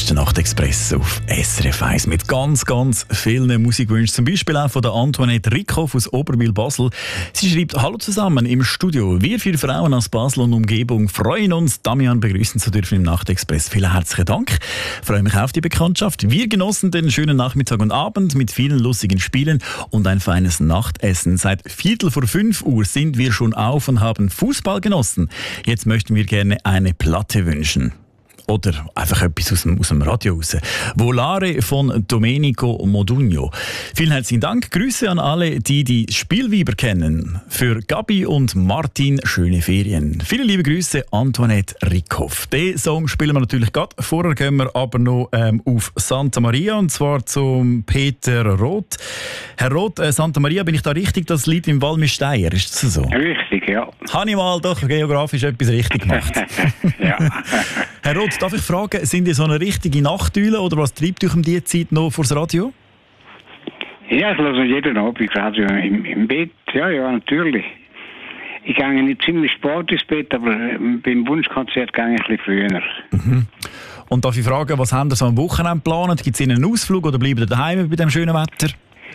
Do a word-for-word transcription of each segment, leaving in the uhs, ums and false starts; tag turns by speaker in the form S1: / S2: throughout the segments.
S1: ist der Nachtexpress auf S R F eins mit ganz, ganz vielen Musikwünschen. Zum Beispiel auch von der Antoinette Rickhoff aus Oberwil-Basel. Sie schreibt: Hallo zusammen im Studio. Wir vier Frauen aus Basel und Umgebung freuen uns, Damian begrüßen zu dürfen im Nachtexpress. Vielen herzlichen Dank. Ich freue mich auf die Bekanntschaft. Wir genossen den schönen Nachmittag und Abend mit vielen lustigen Spielen und ein feines Nachtessen. Seit Viertel vor fünf Uhr sind wir schon auf und haben Fußball genossen. Jetzt möchten wir gerne eine Platte wünschen. Oder einfach etwas aus dem, aus dem Radio raus. Volare von Domenico Modugno. Vielen herzlichen Dank. Grüße an alle, die die Spielwieber kennen. Für Gabi und Martin schöne Ferien. Viele liebe Grüße, Antoinette Rickhoff. Den Song spielen wir natürlich gerade. Vorher gehen wir aber noch ähm, auf Santa Maria, und zwar zum Peter Roth. Herr Roth, äh, Santa Maria, bin ich da richtig? Das Lied im Walmisteier, ist das so?
S2: Richtig, ja.
S1: Habe ich mal doch geografisch etwas richtig gemacht?
S2: Ja.
S1: Herr Roth, darf ich fragen, sind ihr so eine richtige Nachteule oder was treibt euch um diese Zeit noch vors Radio?
S2: Ja, ich höre jeden Abend Radio im, im Bett. Ja, ja, natürlich. Ich gehe nicht ziemlich spät ins Bett, aber beim Wunschkonzert gehe ich ein bisschen früher.
S1: Mhm. Und darf ich fragen, was haben ihr so am Wochenende geplant? Gibt es einen Ausflug oder bleibt ihr daheim bei dem schönen Wetter?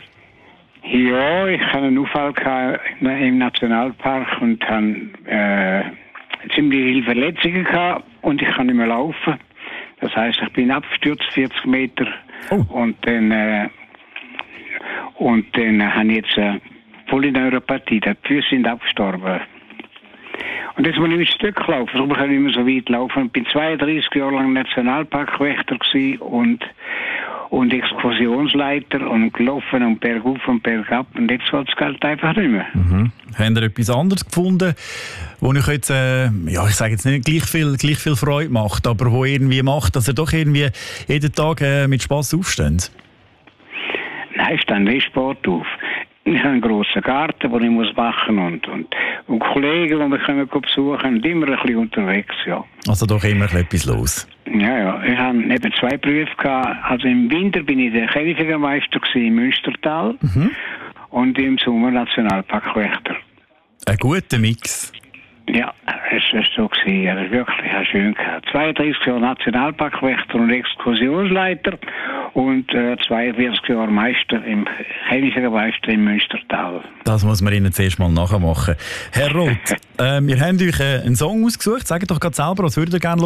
S2: Ja, ich hatte einen Unfall im Nationalpark und habe äh, ziemlich viele Verletzungen gehabt und ich kann nicht mehr laufen. Das heisst, ich bin abgestürzt, vierzig Meter. Oh. Und dann, äh, und dann habe ich jetzt eine Polyneuropathie. Die Füße sind abgestorben. Und jetzt muss ich ein Stück laufen. Darum kann ich nicht mehr so weit laufen. Ich bin zweiunddreißig Jahre lang Nationalparkwächter gewesen und und Exkursionsleiter und gelaufen und bergauf und bergab. Und jetzt geht das Geld einfach nicht mehr.
S1: Mhm. Haben ihr etwas anderes gefunden, wo euch jetzt, äh, ja, ich sage jetzt nicht gleich viel, gleich viel Freude macht, aber wo irgendwie macht, dass ihr doch irgendwie jeden Tag äh, mit Spass aufsteht?
S2: Nein, ich stehe nicht Sport auf. Ich habe einen grossen Garten, den ich muss machen muss. Und, und, und Kollegen, die mich können besuchen, sind immer ein bisschen unterwegs, ja.
S1: Also doch immer etwas los?
S2: Ja, ja. Ich hatte eben zwei Berufe gehabt. Also im Winter bin ich der Käfigmeister im Münstertal. Mhm. Und im Sommer Nationalparkwächter.
S1: Ein guter Mix.
S2: Ja, es war so gewesen. Ja, das wirklich schön gehabt. zweiunddreißig Jahre Nationalparkwächter und Exkursionsleiter und äh, zweiundvierzig Jahre Meister im Käfigmeister im Münstertal. Das
S1: muss man Ihnen zuerst mal nachmachen. Herr Roth, äh, wir haben euch äh, einen Song ausgesucht. Sagt doch gerade selber, was würdet ihr gerne